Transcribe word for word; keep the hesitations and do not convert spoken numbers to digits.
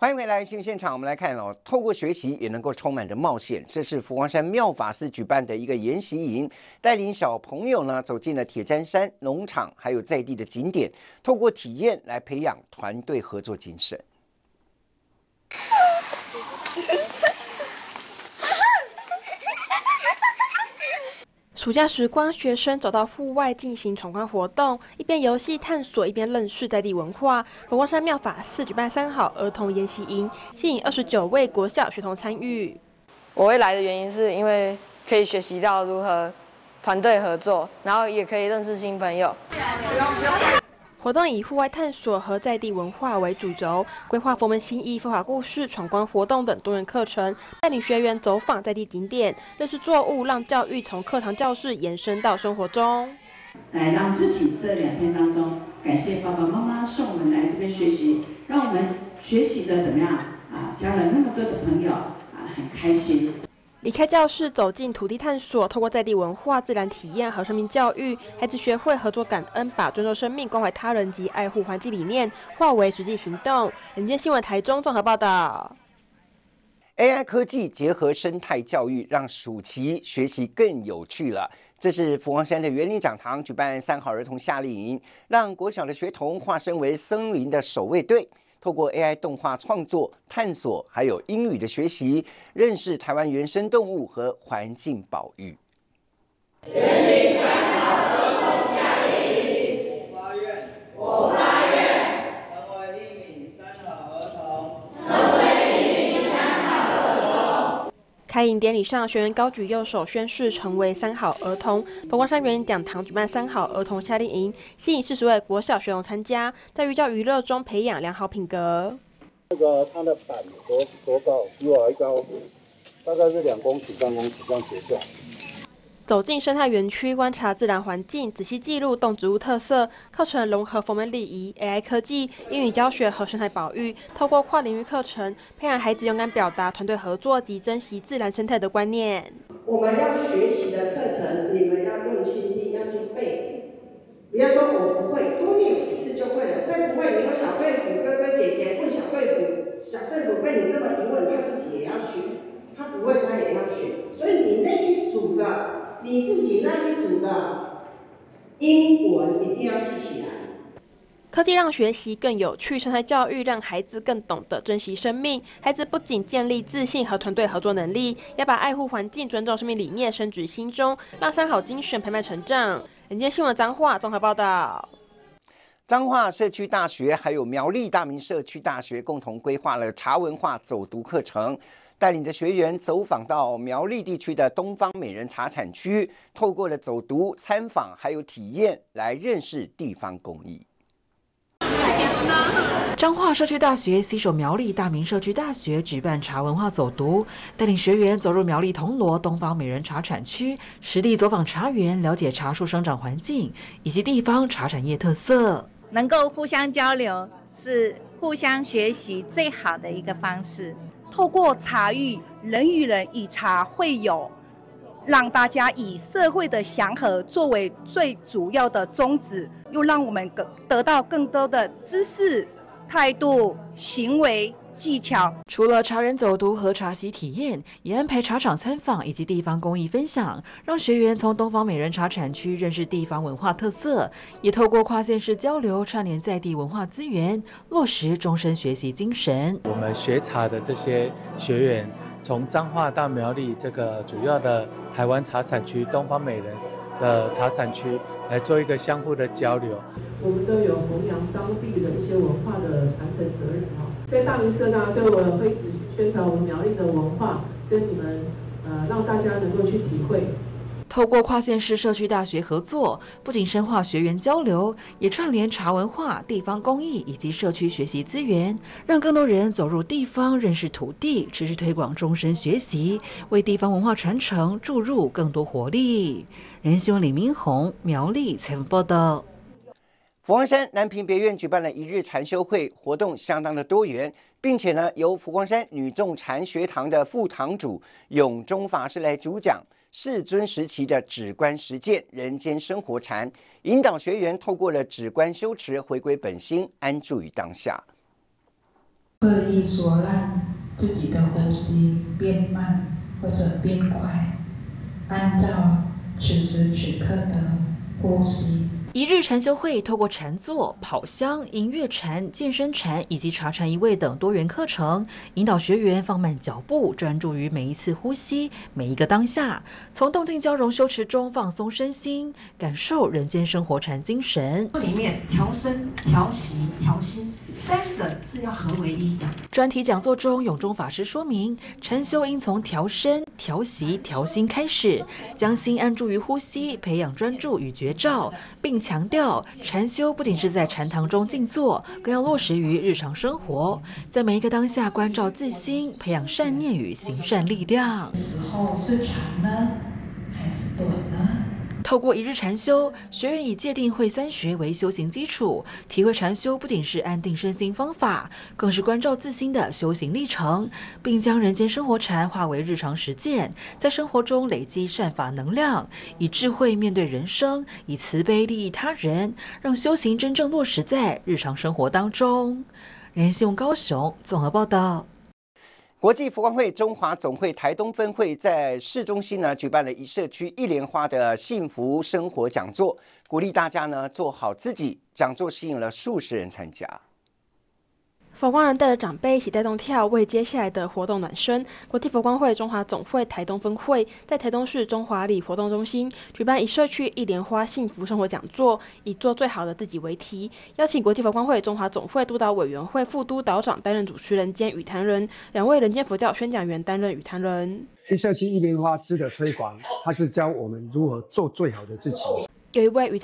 欢迎回来新闻现场，我们来看哦，透过学习也能够充满着冒险。这是佛光山妙法寺举办的一个研习营，带领小朋友呢走进了铁砧山农场，还有在地的景点，透过体验来培养团队合作精神。 暑假时光，学生走到户外进行闯关活动，一边游戏探索，一边认识在地文化。佛光山妙法寺举办三好儿童研习营，吸引二十九位国小学童参与。 我会来的原因是因为可以学习到如何团队合作，然后也可以认识新朋友。 活动以户外探索和在地文化为主轴，规划佛门行医、佛法故事、闯关活动等多元课程，带领学员走访在地景点，认识作物，让教育从课堂教室延伸到生活中。 来让自己这两天当中，感谢爸爸妈妈送我们来这边学习，让我们学习的怎么样啊？交了那么多的朋友啊，很开心。 离开教室，走进土地探索，透过在地文化、自然体验和生命教育，孩子学会合作、感恩，把尊重生命、关怀他人及爱护环境理念化为实际行动。人间新闻台中综合报道。 A I 科技结合生态教育，让暑期学习更有趣了。这是佛光山的园林讲堂举办三好儿童夏令营，让国小的学童化身为森林的守卫队。透过 A I 动画创作、探索，还有英语的学习，认识台湾原生动物和环境保育。 园林三好儿童夏令营，我发愿，我发愿成为一名三好儿童，成为一名三好儿童。 开营典礼上，学员高举右手宣誓成为三好儿童。佛光山园林讲堂举办三好儿童夏令营，吸引四十位国小学童参加，在寓教于乐中培养良好品格。 那个它的板多多高？比我还高，大概是两公尺、三公尺这样写下。 走进生态园区，观察自然环境，仔细记录动植物特色。课程融合佛门礼仪、A I 科技、英语教学和生态保育，透过跨领域课程，培养孩子勇敢表达、团队合作及珍惜自然生态的观念。 我们要学习的课程，你们要用心听，要去背。不要说我不会，多念几次就会了。再不会，你有小队服哥哥姐姐问小队服，小队服被你这么一问，他自己也要学，他不会他也要学。所以你那一组的。你自己那一组的英文一定要记起来。 科技让学习更有趣，生态教育让孩子更懂得珍惜生命。孩子不仅建立自信和团队合作能力，也把爱护环境、尊重生命理念深植心中，让三好精神陪伴成长。人间新闻彰化综合报道。 彰化社区大学还有苗栗大明社区大学共同规划了茶文化走读课程。带领着学员走访到苗栗地区的东方美人茶产区，透过了走读、参访还有体验，来认识地方工艺。 彰化社区大学携手苗栗大明社区大学举办茶文化走读，带领学员走入苗栗铜锣东方美人茶产区，实地走访茶园，了解茶树生长环境以及地方茶产业特色。 能够互相交流，是互相学习最好的一个方式。 透过茶育，人与人以茶会友，让大家以社会的祥和作为最主要的宗旨，又让我们得到更多的知识、态度、行为、技巧。 除了茶园走读和茶席体验，也安排茶厂参访以及地方工艺分享，让学员从东方美人茶产区认识地方文化特色，也透过跨县市交流串联在地文化资源，落实终身学习精神。 我们学茶的这些学员，从彰化到苗栗这个主要的台湾茶产区东方美人的茶产区来做一个相互的交流。 我们都有弘扬当地的一些文化的传承责任哈。在大明社大，所以我会一直宣传我们苗栗的文化，跟你们呃让大家能够去体会。 透过跨县市社区大学合作，不仅深化学员交流，也串联茶文化、地方工艺以及社区学习资源，让更多人走入地方，认识土地，持续推广终身学习，为地方文化传承注入更多活力。人新闻李明宏，苗栗采访报道。 佛光山南屏别院举办了一日禅修会，活动相当的多元，并且呢，由佛光山女众禅学堂的副堂主永忠法师来主讲世尊时期的止观实践、人间生活禅，引导学员透过了止观修持，回归本心，安住于当下。 刻意说让自己的呼吸变慢或者变快，按照此时此刻的呼吸。 一日禅修会透过禅坐、跑香、音乐禅、健身禅以及茶禅一味等多元课程，引导学员放慢脚步，专注于每一次呼吸、每一个当下，从动静交融修持中放松身心，感受人间生活禅精神。 里面调身、调息、调心，三者是要合为一的。 专题讲座中，永忠法师说明，禅修应从调身、调息、调心开始，将心安住于呼吸，培养专注与觉照，并强调禅修不仅是在禅堂中静坐，更要落实于日常生活，在每一个当下关照自心，培养善念与行善力量。 时候是长呢，还是短呢？ 透过一日禅修，学员以戒定慧三学为修行基础，体会禅修不仅是安定身心方法，更是关照自心的修行历程，并将人间生活禅化为日常实践，在生活中累积善法能量，以智慧面对人生，以慈悲利益他人，让修行真正落实在日常生活当中。人新闻高雄综合报道。 国际佛光会中华总会台东分会在市中心呢举办了一社区一莲花的幸福生活讲座，鼓励大家呢做好自己。讲座吸引了数十人参加。 佛光人带着长辈一起带动跳，为接下来的活动暖身。国际佛光会中华总会台东分会在台东市中华里活动中心举办以社区一莲花幸福生活讲座，以做最好的自己为题，邀请国际佛光会中华总会督导委员会副督导长担任主持人兼语坛人，两位人间佛教宣讲员担任语坛人。 一社区一莲花枝的推广，它是教我们如何做最好的自己。 有一位语